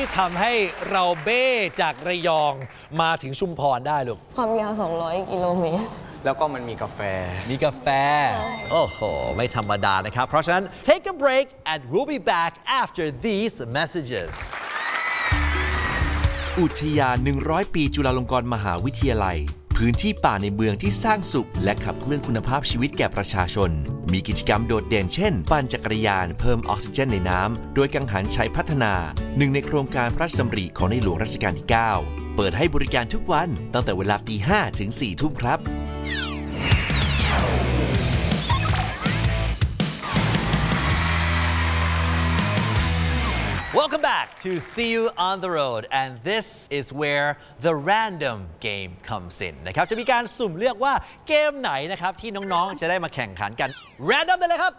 ทำให้เราเบ้จากระยองมาถึงชุมพรได้ลูกความยาว200 กิโลเมตรแล้วก็มันมีกาแฟโอ้โหไม่ธรรมดานะครับเพราะฉะนั้น take a break and we'll be back after these messages อุทยาน100 ปีจุฬาลงกรณ์มหาวิทยาลัยพื้นที่ป่าในเมืองที่สร้างสุขและขับเคลื่อนคุณภาพชีวิตแก่ประชาชนมีกิจกรรมโดดเด่นเช่นปั่นจักรยานเพิ่มออกซิเจนในน้ำโดยกังหันชัยพัฒนาหนึ่งในโครงการพระราชดำริของในหลวงรัชกาลที่ 9 เปิดให้บริการทุกวันตั้งแต่เวลา 5:00 ถึง 4:00 ทุ่มครับ Welcome back to See You on the Road and this is where the random game comes in นะครับจะมีการสุ่มเลือกว่าเกมไหนนะครับที่น้องๆจะได้มาแข่งขันกัน random ได้เลยครับ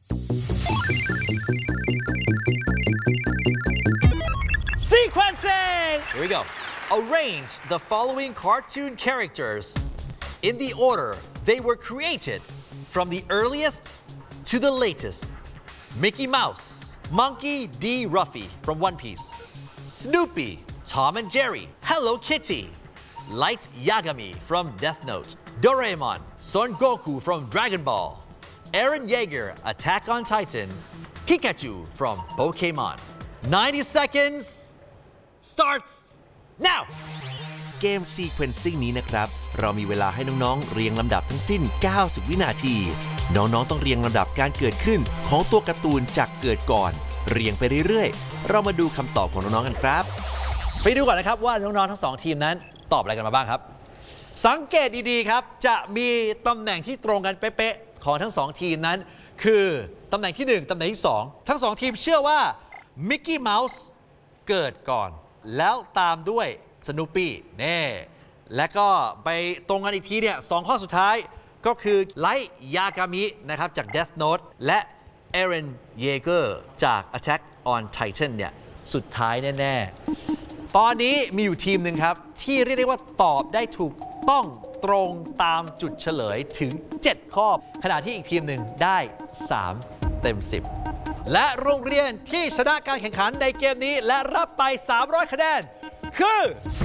Sequencing here we go arrange the following cartoon characters in the order they were created from the earliest to the latest Mickey Mouse Monkey D. Ruffy from One Piece, Snoopy, Tom and Jerry, Hello Kitty, Light Yagami from Death Note, Doraemon, Son Goku from Dragon Ball, Eren Yeager, Attack on Titan, Pikachu from Pokémon. 90 seconds starts now. เกม Sequencing นี้นะครับเรามีเวลาให้น้องๆเรียงลำดับทั้งสิ้น90 วินาทีน้องๆต้องเรียงลำดับการเกิดขึ้นของตัวการ์ตูนจากเกิดก่อนเรียงไปเรื่อยๆเรามาดูคำตอบของน้องๆกันครับไปดูก่อนนะครับว่าน้องๆทั้ง2ทีมนั้นตอบอะไรกันมาบ้างครับสังเกตดีๆครับจะมีตำแหน่งที่ตรงกันเป๊ะๆของทั้ง2ทีมนั้นคือตำแหน่งที่1ตำแหน่งที่2ทั้ง2ทีมเชื่อว่ามิกกี้เมาส์เกิดก่อนแล้วตามด้วยสนูปี้เน่และก็ไปตรงกันอีกทีเนี่ย2ข้อสุดท้ายก็คือไลท์ยากามินะครับจาก Death Note และเอเรนเยเกอร์จาก Attack on Titan เนี่ยสุดท้ายแน่ๆตอนนี้มีอยู่ทีมหนึ่งครับที่เรียกได้ว่าตอบได้ถูกต้องตรงตามจุดเฉลยถึง7ข้อขณะที่อีกทีมหนึ่งได้3 เต็ม 10และโรงเรียนที่ชนะการแข่งขันในเกมนี้และรับไป300 คะแนนคือ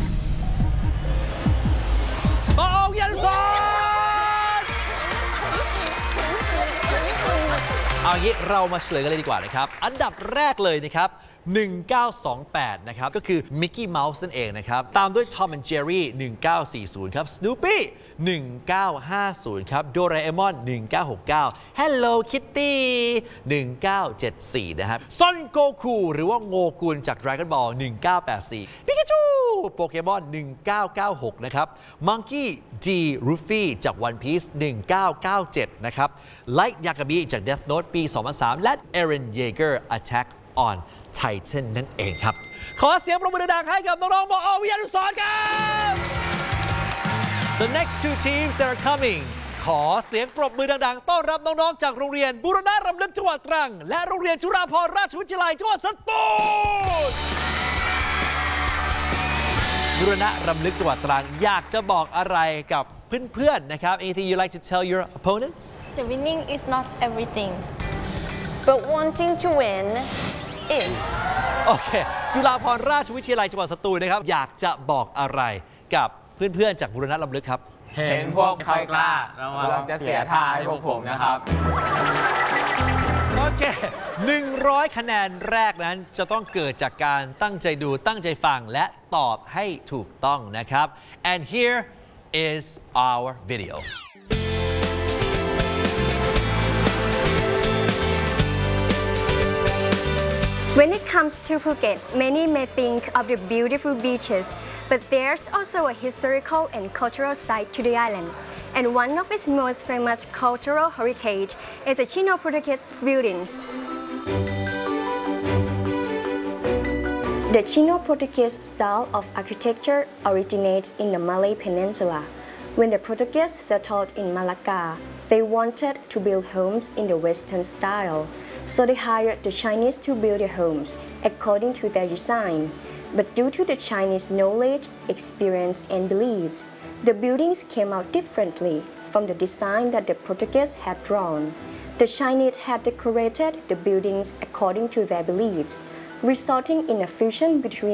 มอยันฟอนเอางี้เรามาเฉลยกันเลยดีกว่านะครับอันดับแรกเลยนะครับ1928นะครับก็คือมิกกี้เมาส์นั่นเองนะครับตามด้วย Tom and Jerry 1940ครับ Snoopy 1950ครับ Doraemon 1969 Hello Kitty 1974นะครับ Son Goku หรือว่าโงกุลจาก Dragon Ball 1984 Pikachu โปเกมอน1996นะครับ Monkey D. Ruffy จาก One Piece 1997นะครับ Light Yagami จาก Death Note ปี 2003 และ Eren Yeager Attack on Titan นั่นเองครับขอเสียงปรบมือดังๆให้กับน้องๆมอวิทยานุสรณ์ครับ The next two teams that are coming ขอเสียงปรบมือดังๆต้อนรับน้องๆจากโรงเรียนบูรณะรำลึกจังหวัดตรังและโรงเรียนจุฬาภรณราชวิทยาลัยจังหวัดสตูลบูรณะรำลึกจังหวัดตรังอยากจะบอกอะไรกับเพื่อนๆนะครับ Anything you like to tell your opponents? The winning is not everything but wanting to win is โอเคจุฬาภรณราชวิทยาลัยจังหวัดสตูลนะครับอยากจะบอกอะไรกับเพื่อนๆจากบูรณะรำลึกครับเห็นพวกเขากล้าเราจะเสียท่าให้พวกผมนะครับโอเค100 คะแนนแรกนั้นจะต้องเกิดจากการตั้งใจดูตั้งใจฟังและตอบให้ถูกต้องนะครับ and here is our video When it comes to Phuket, many may think of the beautiful beaches, but there's also a historical and cultural side to the island. And one of its most famous cultural heritage is the Chino-Portuguese buildings. The Chino-Portuguese style of architecture originates in the Malay Peninsula. When the Portuguese settled in Malacca, they wanted to build homes in the Western style. So they hired the Chinese to build their homes according to their design. But due to the Chinese knowledge, experience, and beliefs, the buildings came out differently from the design that the Portuguese had drawn. The Chinese had decorated the buildings according to their beliefs, resulting in a fusion between